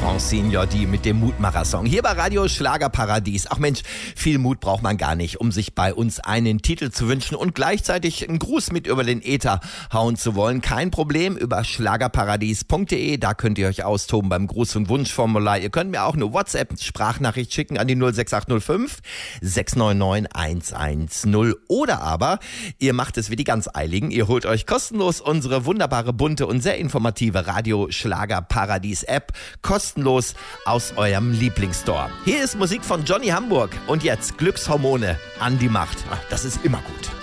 Francine Jordi mit dem Mutmacher-Song. Hier bei Radio Schlagerparadies. Ach Mensch, viel Mut braucht man gar nicht, um sich bei uns einen Titel zu wünschen und gleichzeitig einen Gruß mit über den Äther hauen zu wollen. Kein Problem, über schlagerparadies.de, da könnt ihr euch austoben beim Gruß- und Wunschformular. Ihr könnt mir auch eine WhatsApp-Sprachnachricht schicken an die 06805 699 110. Oder aber, ihr macht es wie die ganz Eiligen. Ihr holt euch kostenlos unsere wunderbare, bunte und sehr informative Radio Schlagerparadies App kostenlos aus eurem Lieblingsstore. Hier ist Musik von Johnny Hamburg und jetzt Glückshormone an die Macht. Das ist immer gut.